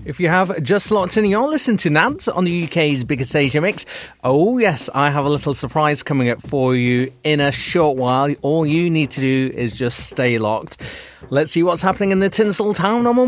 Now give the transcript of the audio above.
If you have just locked in, you're listening to Nads on the UK's biggest Asia mix. Oh yes, I have a little surprise coming up for you in a short while. All you need to do is just stay locked. Let's see what's happening in the Tinsel Town on